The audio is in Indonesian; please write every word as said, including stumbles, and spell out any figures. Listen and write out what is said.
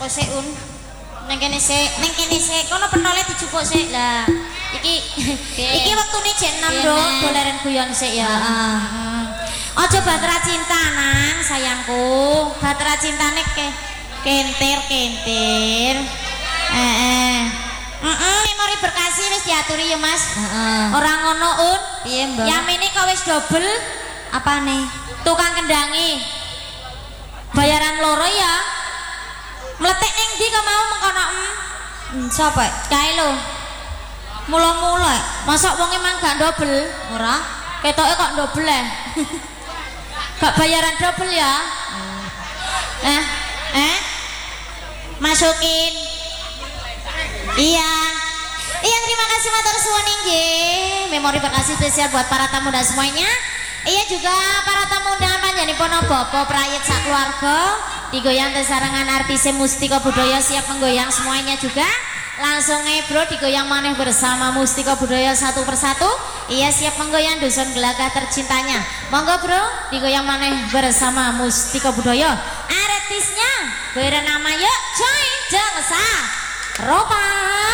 Apa sih Un? Neng kene sik, neng kene sik, kono pentole dijupuk sik lah. Iki iki wektune jam enam do, dolaren guyon sik ya. Heeh. Aja Batra Cinta nang sayangku. Batra Cintane ke kentir-kentir. Heeh. Heeh, memori berkasih wis diaturi ya Mas. Heeh. Ora ngono Un. Piye, Mbak? Yamine kok wis double. Apane? Tukang kendangi. Bayaran loro ya. Meletek ning ndi kok mau mengkono em? Hmm, sapa? Kae lho. Mula-mula. Mosok wong emang gak double? Ora. Ketoke kok double eh. Gak bayaran double ya? Eh, eh, masukin. Iya. Iya, terima kasih matur suwun nggih. Memori berkasih spesial buat para tamu dan semuanya. Iya juga para tamu undangan panjenipun Bapak Prayit sak keluarga. Digoyang tesarangan artis Mustika Budaya siap menggoyang semuanya juga. Langsung aja bro digoyang maneh bersama Mustika Budaya satu persatu. Iya siap menggoyang dusun gelagah tercintanya. Monggo bro digoyang maneh bersama Mustika Budaya. Artisnya bernama yuk Joy Jengsa Ropa.